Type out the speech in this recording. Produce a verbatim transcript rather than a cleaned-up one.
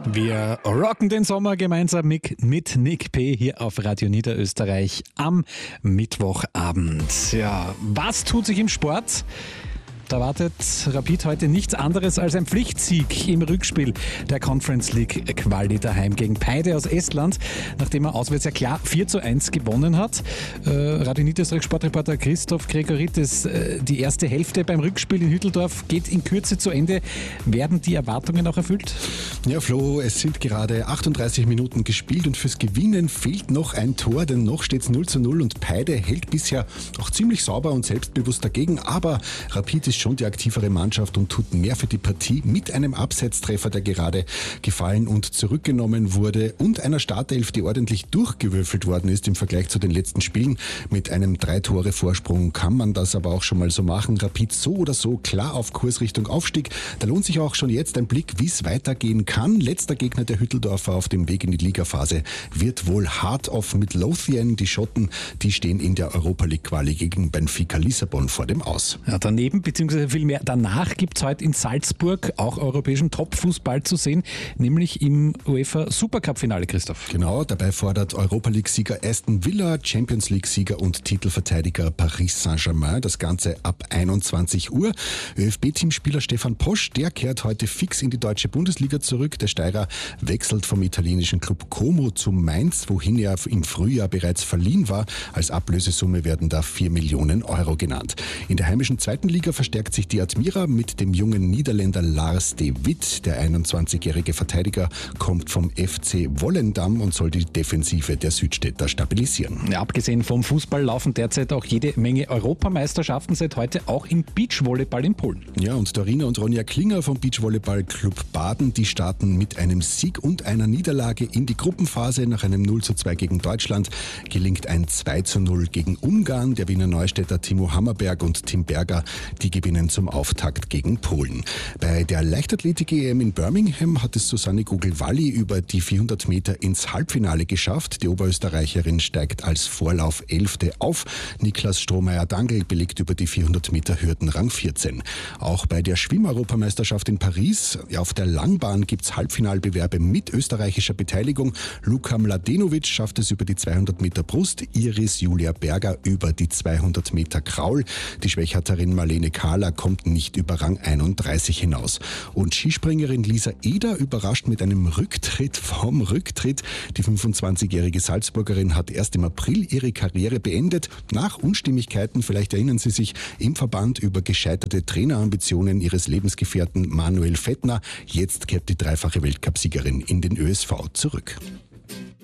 Wir rocken den Sommer gemeinsam mit, mit Nick P. hier auf Radio Niederösterreich am Mittwochabend. Ja, was tut sich im Sport? Da erwartet Rapid heute nichts anderes als ein Pflichtsieg im Rückspiel der Conference League Quali daheim gegen Paide aus Estland, nachdem er auswärts ja klar vier zu eins gewonnen hat. Äh, Radio Niederösterreich Sportreporter Christoph Gregoritis, äh, die erste Hälfte beim Rückspiel in Hütteldorf geht in Kürze zu Ende. Werden die Erwartungen auch erfüllt? Ja, Flo, es sind gerade achtunddreißig Minuten gespielt und fürs Gewinnen fehlt noch ein Tor, denn noch steht es null zu null und Paide hält bisher auch ziemlich sauber und selbstbewusst dagegen, aber Rapid ist schon die aktivere Mannschaft und tut mehr für die Partie mit einem Abseitstreffer, der gerade gefallen und zurückgenommen wurde, und einer Startelf, die ordentlich durchgewürfelt worden ist im Vergleich zu den letzten Spielen. Mit einem Drei-Tore-Vorsprung kann man das aber auch schon mal so machen. Rapid so oder so klar auf Kurs Richtung Aufstieg. Da lohnt sich auch schon jetzt ein Blick, wie es weitergehen kann. Letzter Gegner der Hütteldorfer auf dem Weg in die Ligaphase wird wohl Heart of Midlothian. Die Schotten, die stehen in der Europa League Quali gegen Benfica Lissabon vor dem Aus. Ja, daneben bzw. Vielmehr danach gibt es heute in Salzburg auch europäischen Top-Fußball zu sehen, nämlich im UEFA Supercup-Finale, Christoph. Genau, dabei fordert Europa League-Sieger Aston Villa, Champions League-Sieger und Titelverteidiger Paris Saint-Germain. Das Ganze ab einundzwanzig Uhr. ÖFB-Teamspieler Stefan Posch, der kehrt heute fix in die deutsche Bundesliga zurück. Der Steirer wechselt vom italienischen Club Como zu Mainz, wohin er im Frühjahr bereits verliehen war. Als Ablösesumme werden da vier Millionen Euro genannt. In der heimischen zweiten Liga verstärkt sich die Admira mit dem jungen Niederländer Lars de Wit. Der einundzwanzigjährige Verteidiger kommt vom F C Volendam und soll die Defensive der Südstädter stabilisieren. Ja, abgesehen vom Fußball laufen derzeit auch jede Menge Europameisterschaften, seit heute auch im Beachvolleyball in Polen. Ja, und Dorina und Ronja Klinger vom Beachvolleyball-Club Baden, die starten mit einem Sieg und einer Niederlage in die Gruppenphase. Nach einem null zu zwei gegen Deutschland gelingt ein zwei zu null gegen Ungarn. Der Wiener Neustädter Timo Hammerberg und Tim Berger, die gewinnen zum Auftakt gegen Polen. Bei der Leichtathletik-E M in Birmingham hat es Susanne Gugel-Walli über die vierhundert Meter ins Halbfinale geschafft. Die Oberösterreicherin steigt als Vorlauf-Elfte auf. Niklas Strohmeier-Dangl belegt über die vierhundert Meter Hürden Rang vierzehn. Auch bei der Schwimm-Europameisterschaft in Paris auf der Langbahn gibt es Halbfinalbewerbe mit österreichischer Beteiligung. Luka Mladenovic schafft es über die zweihundert Meter Brust, Iris Julia Berger über die zweihundert Meter Kraul. Die Schwächerterin Marlene Kahler kommt nicht über Rang einunddreißig hinaus. Und Skispringerin Lisa Eder überrascht mit einem Rücktritt vom Rücktritt. Die fünfundzwanzigjährige Salzburgerin hat erst im April ihre Karriere beendet. Nach Unstimmigkeiten, vielleicht erinnern Sie sich, im Verband über gescheiterte Trainerambitionen ihres Lebensgefährten Manuel Fettner. Jetzt kehrt die dreifache Weltcupsiegerin in den Ö S V zurück.